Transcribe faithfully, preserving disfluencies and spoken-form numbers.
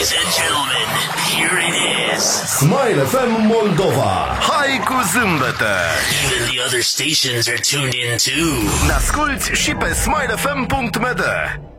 Ladies and gentlemen, here it is. Smile F M Moldova. Hai cu zâmbete. Even the other stations are tuned in too. Ne asculti și pe smile f m punct m d.